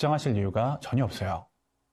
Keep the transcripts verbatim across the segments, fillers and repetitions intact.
걱정하실 이유가 전혀 없어요.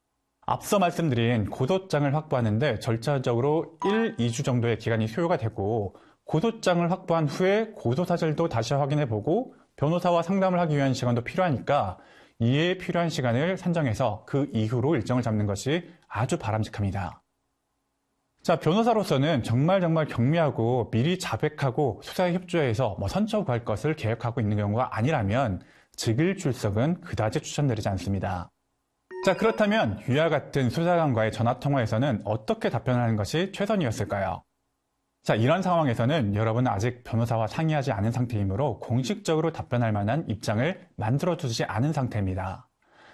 앞서 말씀드린 고소장을 확보하는데 절차적으로 일, 이 주 정도의 기간이 소요가 되고 고소장을 확보한 후에 고소사실도 다시 확인해보고 변호사와 상담을 하기 위한 시간도 필요하니까 이에 필요한 시간을 산정해서 그 이후로 일정을 잡는 것이 아주 바람직합니다. 자, 변호사로서는 정말 정말 경미하고 미리 자백하고 수사에 협조해서 뭐 선처 구할 것을 계획하고 있는 경우가 아니라면 즉일 출석은 그다지 추천드리지 않습니다. 자, 그렇다면 위와 같은 수사관과의 전화통화에서는 어떻게 답변을 하는 것이 최선이었을까요? 자, 이런 상황에서는 여러분은 아직 변호사와 상의하지 않은 상태이므로 공식적으로 답변할 만한 입장을 만들어두지 않은 상태입니다.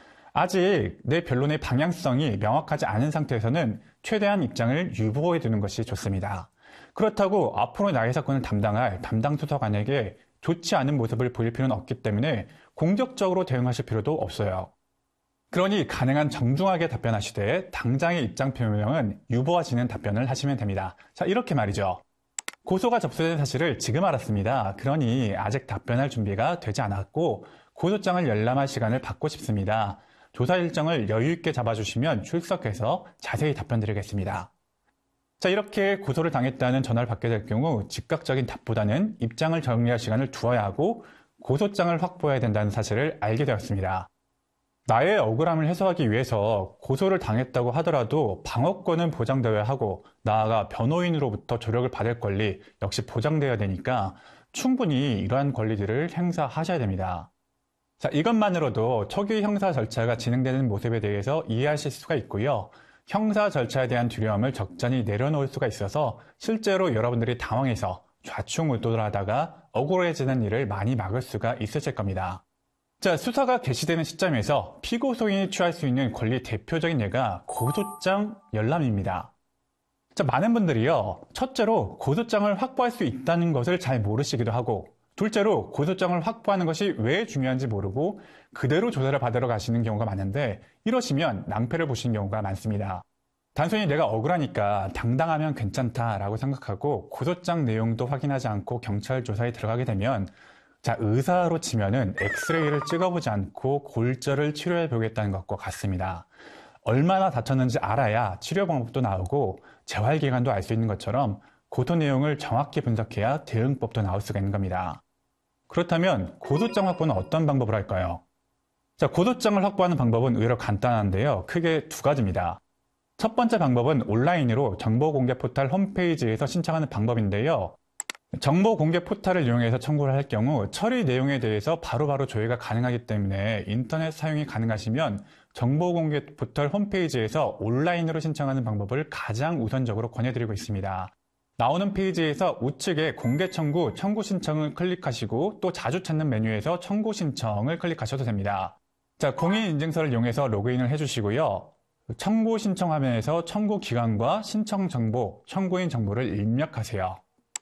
아직 내 변론의 방향성이 명확하지 않은 상태에서는 최대한 입장을 유보해 두는 것이 좋습니다. 그렇다고 앞으로 나의 사건을 담당할 담당 수사관에게 좋지 않은 모습을 보일 필요는 없기 때문에 공격적으로 대응하실 필요도 없어요. 그러니 가능한 정중하게 답변하시되 당장의 입장 표명은 유보하시는 답변을 하시면 됩니다. 자, 이렇게 말이죠. 고소가 접수된 사실을 지금 알았습니다. 그러니 아직 답변할 준비가 되지 않았고 고소장을 열람할 시간을 받고 싶습니다. 조사 일정을 여유 있게 잡아주시면 출석해서 자세히 답변드리겠습니다. 자, 이렇게 고소를 당했다는 전화를 받게 될 경우 즉각적인 답보다는 입장을 정리할 시간을 두어야 하고 고소장을 확보해야 된다는 사실을 알게 되었습니다. 나의 억울함을 해소하기 위해서 고소를 당했다고 하더라도 방어권은 보장되어야 하고 나아가 변호인으로부터 조력을 받을 권리 역시 보장되어야 되니까 충분히 이러한 권리들을 행사하셔야 됩니다. 자, 이것만으로도 초기 형사 절차가 진행되는 모습에 대해서 이해하실 수가 있고요. 형사 절차에 대한 두려움을 적잖이 내려놓을 수가 있어서 실제로 여러분들이 당황해서 좌충우돌 하다가 억울해지는 일을 많이 막을 수가 있으실 겁니다. 자, 수사가 개시되는 시점에서 피고소인이 취할 수 있는 권리 대표적인 예가 고소장 열람입니다. 자, 많은 분들이요, 첫째로 고소장을 확보할 수 있다는 것을 잘 모르시기도 하고, 둘째로 고소장을 확보하는 것이 왜 중요한지 모르고 그대로 조사를 받으러 가시는 경우가 많은데 이러시면 낭패를 보시는 경우가 많습니다. 단순히 내가 억울하니까 당당하면 괜찮다라고 생각하고 고소장 내용도 확인하지 않고 경찰 조사에 들어가게 되면 자, 의사로 치면은 엑스레이를 찍어보지 않고 골절을 치료해 보겠다는 것과 같습니다. 얼마나 다쳤는지 알아야 치료 방법도 나오고 재활기간도 알 수 있는 것처럼 고소 내용을 정확히 분석해야 대응법도 나올 수가 있는 겁니다. 그렇다면 고소장 확보는 어떤 방법을 할까요? 자, 고소장을 확보하는 방법은 의외로 간단한데요. 크게 두 가지입니다. 첫 번째 방법은 온라인으로 정보공개 포털 홈페이지에서 신청하는 방법인데요. 정보공개 포털을 이용해서 청구를 할 경우 처리 내용에 대해서 바로바로 조회가 가능하기 때문에 인터넷 사용이 가능하시면 정보공개 포털 홈페이지에서 온라인으로 신청하는 방법을 가장 우선적으로 권해드리고 있습니다. 나오는 페이지에서 우측에 공개 청구, 청구 신청을 클릭하시고 또 자주 찾는 메뉴에서 청구 신청을 클릭하셔도 됩니다. 자, 공인인증서를 이용해서 로그인을 해주시고요. 청구 신청 화면에서 청구 기관과 신청 정보, 청구인 정보를 입력하세요.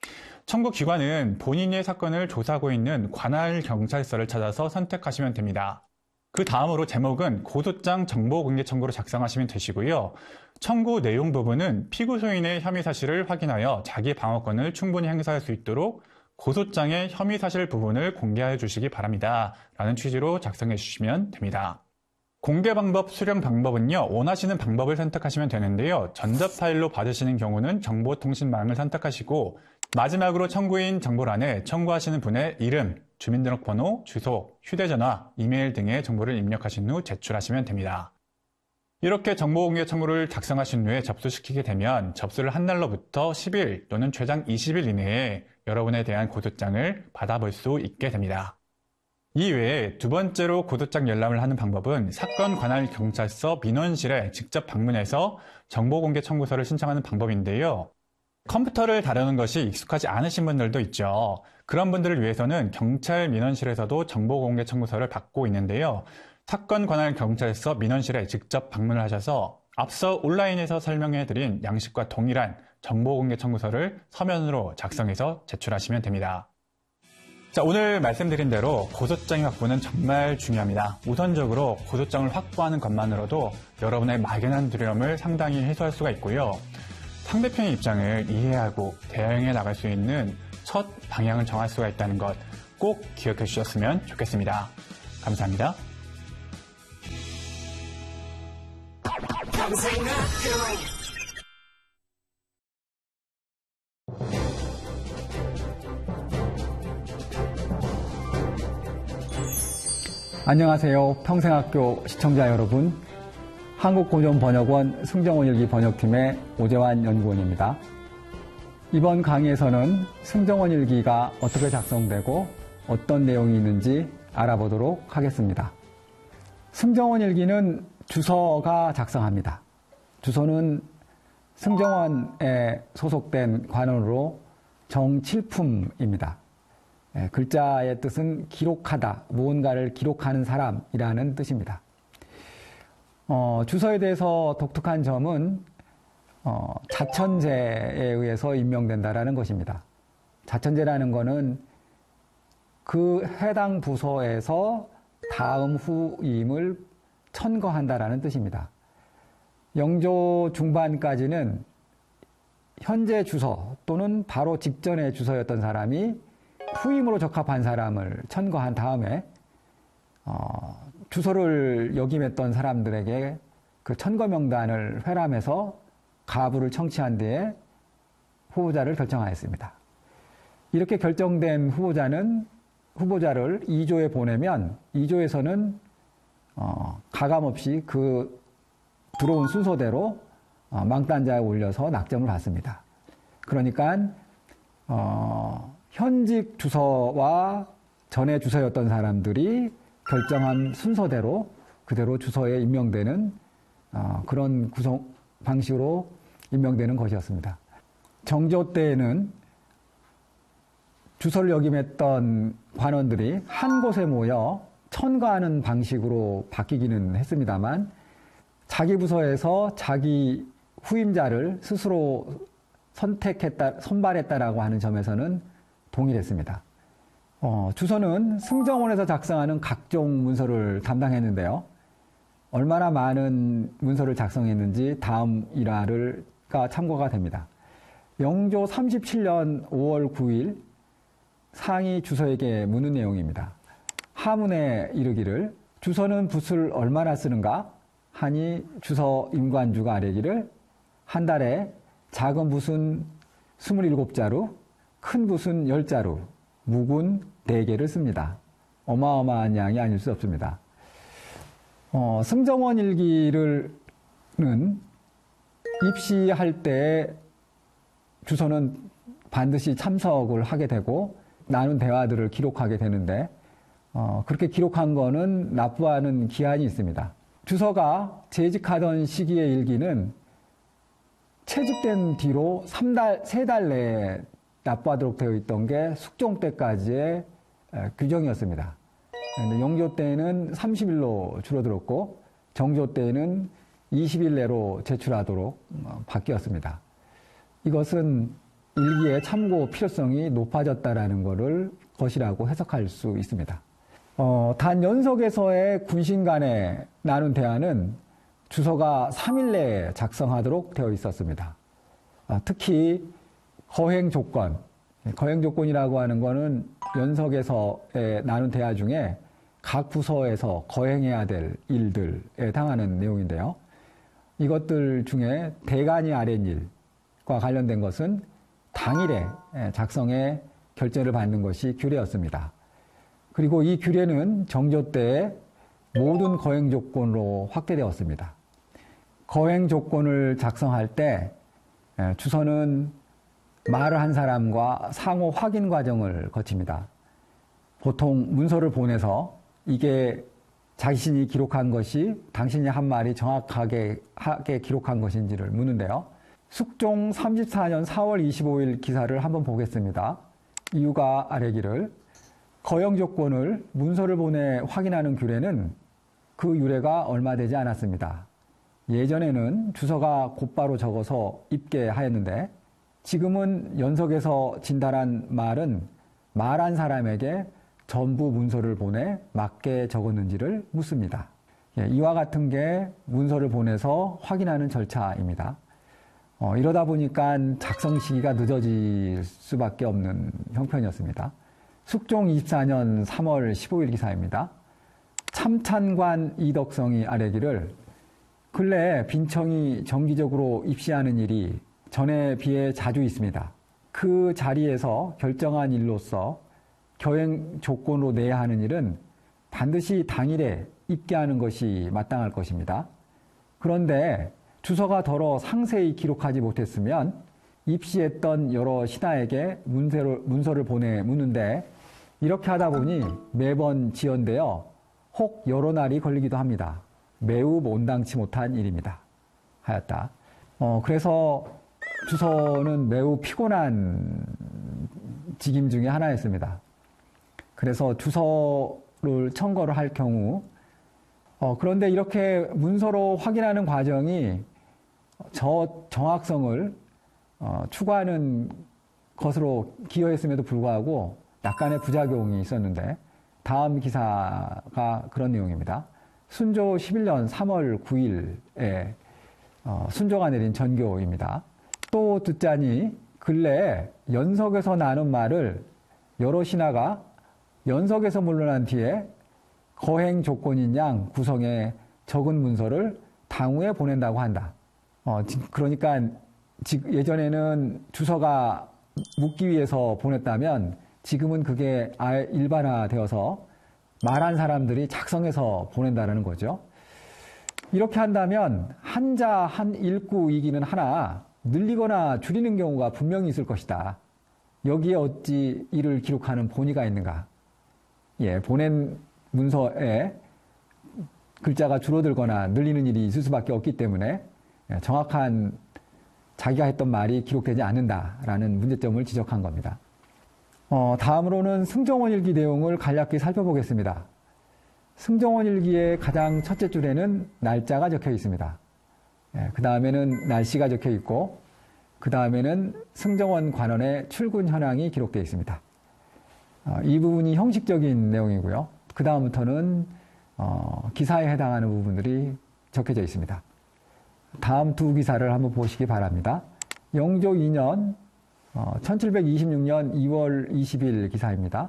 청구 기관은 본인의 사건을 조사하고 있는 관할 경찰서를 찾아서 선택하시면 됩니다. 그 다음으로 제목은 고소장 정보 공개 청구로 작성하시면 되시고요. 청구 내용 부분은 피고소인의 혐의 사실을 확인하여 자기 방어권을 충분히 행사할 수 있도록 고소장의 혐의 사실 부분을 공개해 주시기 바랍니다. 라는 취지로 작성해 주시면 됩니다. 공개 방법, 수령 방법은요, 원하시는 방법을 선택하시면 되는데요. 전자 파일로 받으시는 경우는 정보통신망을 선택하시고 마지막으로 청구인 정보란에 청구하시는 분의 이름, 주민등록번호, 주소, 휴대전화, 이메일 등의 정보를 입력하신 후 제출하시면 됩니다. 이렇게 정보공개 청구를 작성하신 후에 접수시키게 되면 접수를 한 날로부터 십 일 또는 최장 이십 일 이내에 여러분에 대한 고소장을 받아볼 수 있게 됩니다. 이외에 두 번째로 고소장 열람을 하는 방법은 사건 관할 경찰서 민원실에 직접 방문해서 정보공개 청구서를 신청하는 방법인데요. 컴퓨터를 다루는 것이 익숙하지 않으신 분들도 있죠. 그런 분들을 위해서는 경찰 민원실에서도 정보공개 청구서를 받고 있는데요. 사건 관할 경찰서 민원실에 직접 방문을 하셔서 앞서 온라인에서 설명해드린 양식과 동일한 정보공개 청구서를 서면으로 작성해서 제출하시면 됩니다. 자, 오늘 말씀드린 대로 고소장의 확보는 정말 중요합니다. 우선적으로 고소장을 확보하는 것만으로도 여러분의 막연한 두려움을 상당히 해소할 수가 있고요. 상대편의 입장을 이해하고 대응해 나갈 수 있는 첫 방향을 정할 수가 있다는 것 꼭 기억해 주셨으면 좋겠습니다. 감사합니다. 안녕하세요. 평생학교 시청자 여러분. 한국고전번역원 승정원일기 번역팀의 오재환 연구원입니다. 이번 강의에서는 승정원일기가 어떻게 작성되고 어떤 내용이 있는지 알아보도록 하겠습니다. 승정원일기는 주서가 작성합니다. 주서는 승정원에 소속된 관원으로 정칠품입니다. 예, 글자의 뜻은 기록하다, 무언가를 기록하는 사람이라는 뜻입니다. 어, 주서에 대해서 독특한 점은 어, 자천제에 의해서 임명된다라는 것입니다. 자천제라는 것은 그 해당 부서에서 다음 후임을 천거한다라는 뜻입니다. 영조 중반까지는 현재 주서 또는 바로 직전의 주서였던 사람이 후임으로 적합한 사람을 천거한 다음에 어, 주소를 역임했던 사람들에게 그 천거 명단을 회람해서 가부를 청취한 뒤에 후보자를 결정하였습니다. 이렇게 결정된 후보자는 후보자를 이 조에 보내면 이 조에서는 어, 가감없이 그 들어온 순서대로 어, 망단자에 올려서 낙점을 받습니다. 그러니까 어, 현직 주서와 전에 주서였던 사람들이 결정한 순서대로 그대로 주서에 임명되는 어, 그런 구성 방식으로 임명되는 것이었습니다. 정조 때에는 주서를 역임했던 관원들이 한 곳에 모여 천거하는 방식으로 바뀌기는 했습니다만 자기 부서에서 자기 후임자를 스스로 선택했다, 선발했다라고 하는 점에서는 동일했습니다. 어, 주서는 승정원에서 작성하는 각종 문서를 담당했는데요. 얼마나 많은 문서를 작성했는지 다음 일화가 참고가 됩니다. 영조 삼십칠 년 오월 구일 상이 주서에게 묻는 내용입니다. 하문에 이르기를 주서는 붓을 얼마나 쓰는가? 하니 주서 임관주가 아뢰기를 한 달에 작은 붓은 스물일곱 자루, 큰 붓은 열 자루, 묵은 네 개를 씁니다. 어마어마한 양이 아닐 수 없습니다. 어, 승정원 일기를는 입시할 때 주서는 반드시 참석을 하게 되고 나눈 대화들을 기록하게 되는데 어, 그렇게 기록한 거는 납부하는 기한이 있습니다. 주서가 재직하던 시기의 일기는 채직된 뒤로 삼 달, 세 달 내에 납부하도록 되어 있던 게 숙종 때까지의 규정이었습니다. 그런데 영조 때는 삼십 일로 줄어들었고 정조 때는 이십 일 내로 제출하도록 바뀌었습니다. 이것은 일기의 참고 필요성이 높아졌다라는 것을 것이라고 해석할 수 있습니다. 어, 단 연석에서의 군신 간에 나눈 대화는 주서가 삼 일 내에 작성하도록 되어 있었습니다. 아, 특히 거행 조건, 거행 조건이라고 하는 것은 연석에서의 나눈 대화 중에 각 부서에서 거행해야 될 일들에 해당하는 내용인데요. 이것들 중에 대간이 아랫 일과 관련된 것은 당일에 작성해 결재를 받는 것이 규례였습니다. 그리고 이 규례는 정조 때에 모든 거행 조건으로 확대되었습니다. 거행 조건을 작성할 때 주서는 말을 한 사람과 상호 확인 과정을 거칩니다. 보통 문서를 보내서 이게 자신이 기록한 것이 당신이 한 말이 정확하게 하게 기록한 것인지를 묻는데요. 숙종 삼십사 년 사월 이십오일 기사를 한번 보겠습니다. 이유가 아래기를 거형 조건을 문서를 보내 확인하는 규례는 그 유래가 얼마 되지 않았습니다. 예전에는 주서가 곧바로 적어서 입게 하였는데 지금은 연석에서 진달한 말은 말한 사람에게 전부 문서를 보내 맞게 적었는지를 묻습니다. 이와 같은 게 문서를 보내서 확인하는 절차입니다. 어, 이러다 보니까 작성 시기가 늦어질 수밖에 없는 형편이었습니다. 숙종 이십사 년 삼월 십오일 기사입니다. 참찬관 이덕성이 아뢰기를 근래 빈청이 정기적으로 입시하는 일이 전에 비해 자주 있습니다. 그 자리에서 결정한 일로서 교행 조건으로 내야 하는 일은 반드시 당일에 입게하는 것이 마땅할 것입니다. 그런데 주소가 더러 상세히 기록하지 못했으면 입시했던 여러 신하에게 문서를, 문서를 보내 묻는데 이렇게 하다 보니 매번 지연되어 혹 여러 날이 걸리기도 합니다. 매우 온당치 못한 일입니다. 하였다. 어, 그래서 주소는 매우 피곤한 직임 중에 하나였습니다. 그래서 주소를 청거를 할 경우 어, 그런데 이렇게 문서로 확인하는 과정이 저 정확성을 어, 추구하는 것으로 기여했음에도 불구하고 약간의 부작용이 있었는데 다음 기사가 그런 내용입니다. 순조 십일 년 삼월 구일에 어, 순조가 내린 전교입니다. 또 듣자니 근래에 연석에서 나눈 말을 여러 신하가 연석에서 물러난 뒤에 거행 조건인 양 구성에 적은 문서를 당후에 보낸다고 한다. 어, 그러니까 예전에는 주소가 묻기 위해서 보냈다면 지금은 그게 아예 일반화되어서 말한 사람들이 작성해서 보낸다는 거죠. 이렇게 한다면 한자 한 읽구이기는 하나 늘리거나 줄이는 경우가 분명히 있을 것이다. 여기에 어찌 이를 기록하는 본의가 있는가? 예, 보낸 문서에 글자가 줄어들거나 늘리는 일이 있을 수밖에 없기 때문에 정확한 자기가 했던 말이 기록되지 않는다라는 문제점을 지적한 겁니다. 어, 다음으로는 승정원일기 내용을 간략히 살펴보겠습니다. 승정원일기의 가장 첫째 줄에는 날짜가 적혀 있습니다. 예, 그 다음에는 날씨가 적혀 있고 그 다음에는 승정원 관원의 출근 현황이 기록되어 있습니다. 어, 이 부분이 형식적인 내용이고요. 그 다음부터는 어, 기사에 해당하는 부분들이 적혀져 있습니다. 다음 두 기사를 한번 보시기 바랍니다. 영조 이 년 어, 천칠백이십육 년 이월 이십일 기사입니다.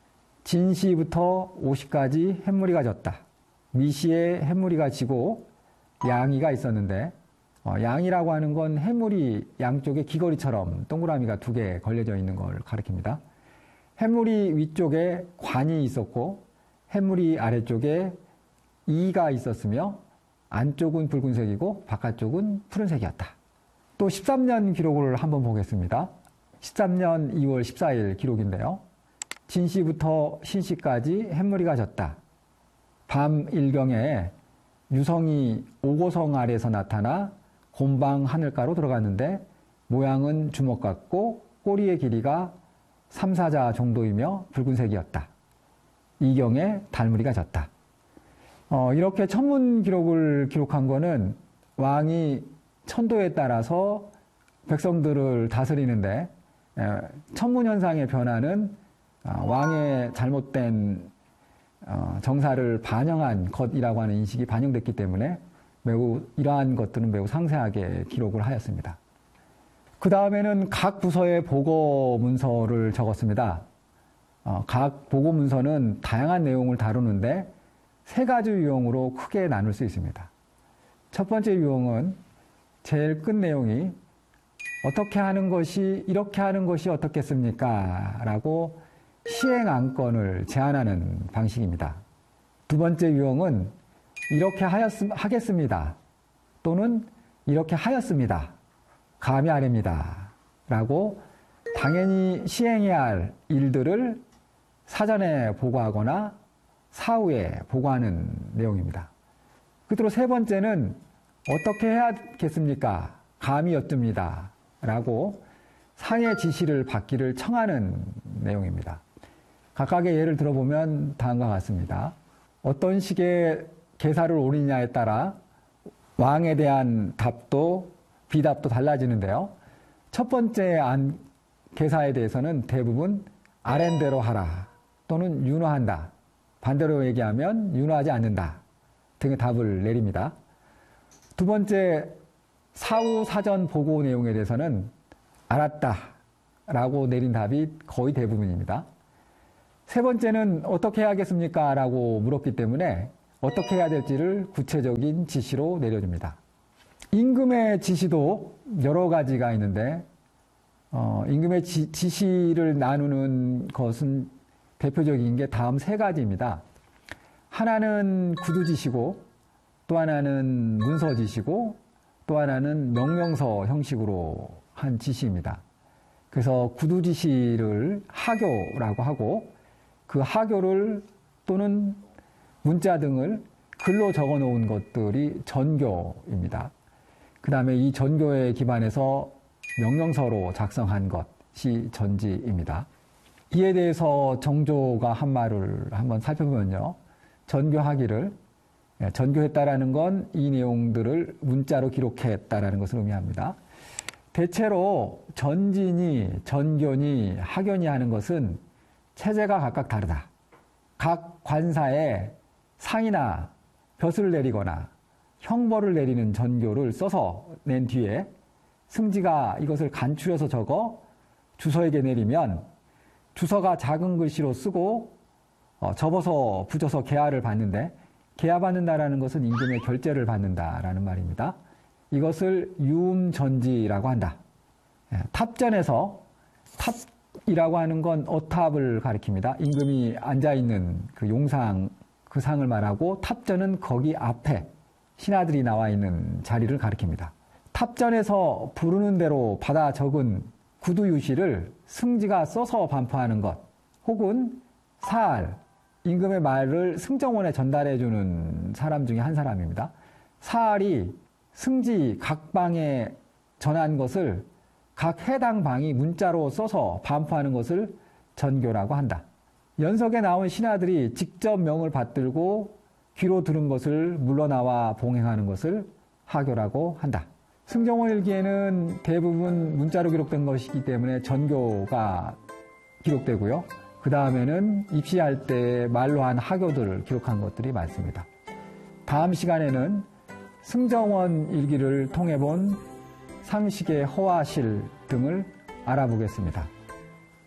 진시부터 오시까지 햇무리가 졌다. 미시에 햇무리가 지고 양이가 있었는데 어, 양이라고 하는 건 햇무리 양쪽에 귀걸이처럼 동그라미가 두 개 걸려져 있는 걸 가리킵니다. 햇무리 위쪽에 관이 있었고 햇무리 아래쪽에 이가 있었으며 안쪽은 붉은색이고 바깥쪽은 푸른색이었다. 또 십삼 년 기록을 한번 보겠습니다. 십삼 년 이월 십사일 기록인데요. 진시부터 신시까지 햇무리가 졌다. 밤 일경에 유성이 오고성 아래에서 나타나 곰방 하늘가로 들어갔는데 모양은 주먹 같고 꼬리의 길이가 삼, 사자 정도이며 붉은색이었다. 이경에 달무리가 졌다. 어, 이렇게 천문 기록을 기록한 거는 왕이 천도에 따라서 백성들을 다스리는데 천문 현상의 변화는 왕의 잘못된 정사를 반영한 것이라고 하는 인식이 반영됐기 때문에 매우 이러한 것들은 매우 상세하게 기록을 하였습니다. 그 다음에는 각 부서의 보고 문서를 적었습니다. 각 보고 문서는 다양한 내용을 다루는데 세 가지 유형으로 크게 나눌 수 있습니다. 첫 번째 유형은 제일 끝 내용이 어떻게 하는 것이 이렇게 하는 것이 어떻겠습니까? 라고 시행 안건을 제안하는 방식입니다. 두 번째 유형은 이렇게 하였, 하겠습니다. 또는 이렇게 하였습니다. 감이 아닙니다. 라고 당연히 시행해야 할 일들을 사전에 보고하거나 사후에 보고하는 내용입니다. 끝으로 세 번째는 어떻게 해야겠습니까? 감이 어떻습니다. 라고 상의 지시를 받기를 청하는 내용입니다. 각각의 예를 들어보면 다음과 같습니다. 어떤 식의 계사를 올리냐에 따라 왕에 대한 답도 비답도 달라지는데요. 첫 번째 안 계사에 대해서는 대부분 아랜대로 하라 또는 윤허한다. 반대로 얘기하면 윤허하지 않는다 등의 답을 내립니다. 두 번째 사후 사전 보고 내용에 대해서는 알았다 라고 내린 답이 거의 대부분입니다. 세 번째는 어떻게 해야겠습니까? 라고 물었기 때문에 어떻게 해야 될지를 구체적인 지시로 내려줍니다. 임금의 지시도 여러 가지가 있는데 어, 임금의 지, 지시를 나누는 것은 대표적인 게 다음 세 가지입니다. 하나는 구두지시고 또 하나는 문서지시고 또 하나는 명령서 형식으로 한 지시입니다. 그래서 구두지시를 하교라고 하고 그 하교를 또는 문자 등을 글로 적어 놓은 것들이 전교입니다. 그 다음에 이 전교에 기반해서 명령서로 작성한 것이 전지입니다. 이에 대해서 정조가 한 말을 한번 살펴보면요. 전교하기를, 전교했다라는 건 이 내용들을 문자로 기록했다라는 것을 의미합니다. 대체로 전진이, 전교니, 하교니 하는 것은 체제가 각각 다르다. 각 관사에 상이나 벼슬을 내리거나 형벌을 내리는 전교를 써서 낸 뒤에 승지가 이것을 간추려서 적어 주서에게 내리면 주서가 작은 글씨로 쓰고 어, 접어서 붙여서 계하를 받는데 계하받는다라는 것은 임금의 결재를 받는다라는 말입니다. 이것을 유음전지라고 한다. 예, 탑전에서 탑이라고 하는 건 어탑을 가리킵니다. 임금이 앉아있는 그 용상, 그 상을 말하고 탑전은 거기 앞에 신하들이 나와 있는 자리를 가리킵니다. 탑전에서 부르는 대로 받아 적은 구두유시를 승지가 써서 반포하는 것 혹은 사알, 임금의 말을 승정원에 전달해주는 사람 중에 한 사람입니다. 사알이 승지 각 방에 전한 것을 각 해당 방이 문자로 써서 반포하는 것을 전교라고 한다. 연석에 나온 신하들이 직접 명을 받들고 귀로 들은 것을 물러나와 봉행하는 것을 하교라고 한다. 승정원 일기에는 대부분 문자로 기록된 것이기 때문에 전교가 기록되고요. 그 다음에는 입시할 때 말로 한 하교들을 기록한 것들이 많습니다. 다음 시간에는 승정원 일기를 통해 본 상식의 허화실 등을 알아보겠습니다.